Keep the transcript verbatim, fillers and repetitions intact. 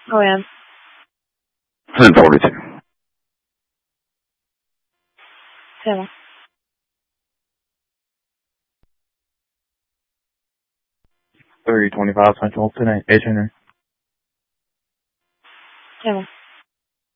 Oh, yeah. ten forty-two. Seven. three twenty-five Central, ten eight H Henry. Seven.